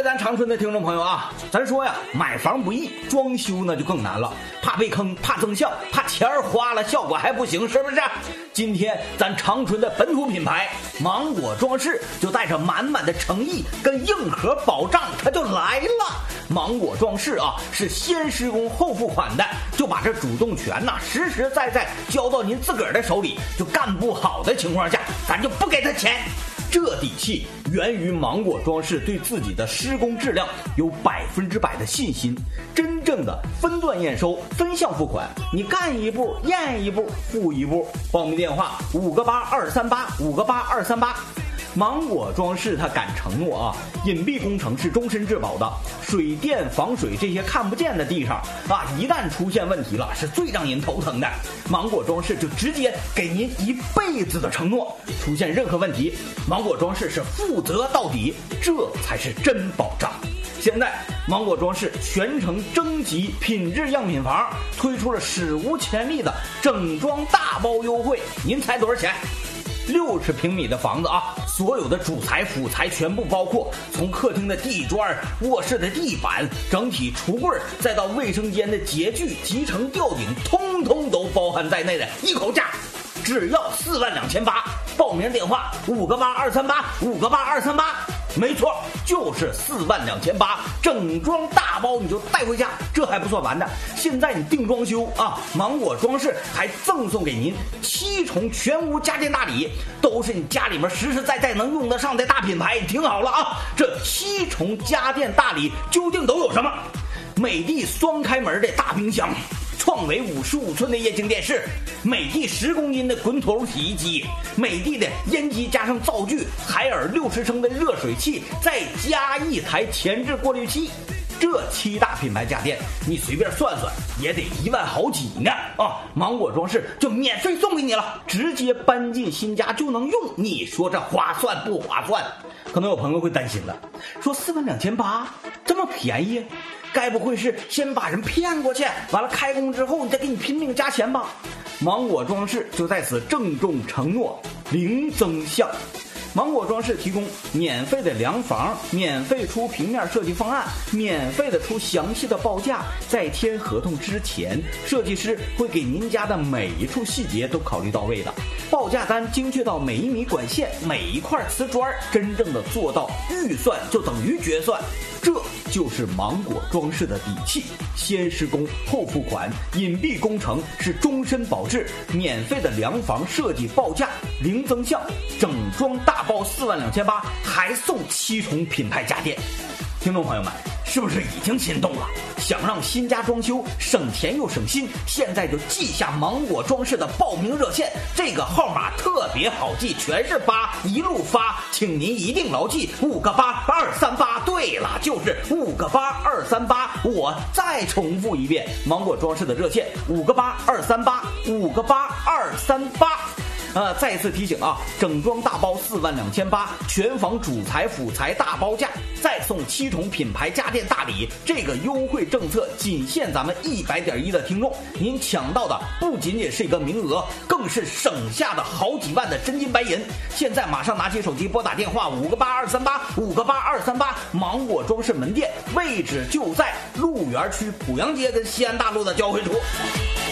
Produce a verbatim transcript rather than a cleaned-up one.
位咱长春的听众朋友啊，咱说呀，买房不易，装修那就更难了，怕被坑，怕增效，怕钱儿花了效果还不行，是不是？今天咱长春的本土品牌芒果装饰就带着满满的诚意跟硬核保障，它就来了。芒果装饰啊，是先施工后付款的，就把这主动权呐、啊、实实在在交到您自个儿的手里，就干不好的情况下，咱就不给他钱。这底气源于芒果装饰对自己的施工质量有百分之百的信心，真正的分段验收、分项付款，你干一步验一步付一步。报名电话五个八二三八五个八二三八。芒果装饰它敢承诺啊，隐蔽工程是终身质保的，水电防水这些看不见的地上啊，一旦出现问题了，是最让人头疼的。芒果装饰就直接给您一辈子的承诺，出现任何问题，芒果装饰是负责到底，这才是真保障。现在芒果装饰全程征集品质样品房，推出了史无前例的整装大包优惠，您猜多少钱？六十平米的房子啊，所有的主材辅材全部包括，从客厅的地砖、卧室的地板、整体橱柜，再到卫生间的洁具、集成吊顶，通通都包含在内的一口价，只要四万两千八。报名电话五个八二三八五个八二三八。没错，就是四万两千八，整装大包你就带回家，这还不算完的。现在你定装修啊，芒果装饰还赠送给您七重全屋家电大礼，都是你家里面实实在在能用得上的大品牌。你听好了啊，这七重家电大礼究竟都有什么？美的双开门的大冰箱，创维五十五寸的液晶电视，美的十公斤的滚筒洗衣机，美的的烟机加上灶具，海尔六十升的热水器，再加一台前置过滤器。这七大品牌家电，你随便算算也得一万好几呢啊！芒果装饰就免费送给你了，直接搬进新家就能用，你说这划算不划算？可能有朋友会担心了，说四万两千八这么便宜，该不会是先把人骗过去，完了开工之后你再给你拼命加钱吧？芒果装饰就在此郑重承诺，零增项。芒果装饰提供免费的量房，免费出平面设计方案，免费的出详细的报价。在签合同之前，设计师会给您家的每一处细节都考虑到位的，报价单精确到每一米管线、每一块瓷砖，真正的做到预算就等于决算。这就是芒果装饰的底气，先施工后付款，隐蔽工程是终身保质，免费的量房设计报价，零增项，整装大包四万两千八，还送七重品牌家电。听众朋友们，是不是已经心动了？想让新家装修省钱又省心，现在就记下芒果装饰的报名热线，这个号码特别好记，全是八，一路发，请您一定牢记五个八二三八。对了，就是五个八二三八。我再重复一遍，芒果装饰的热线五个八二三八，五个八二三八。呃，再次提醒啊，整装大包四万两千八，全房主材辅材大包价，再送七重品牌家电大礼。这个优惠政策仅限咱们一百点一的听众，您抢到的不仅仅是一个名额，更是省下的好几万的真金白银。现在马上拿起手机拨打电话五个八二三八五个八二三八，芒果装饰门店位置就在鹿园区濮阳街跟西安大路的交汇处。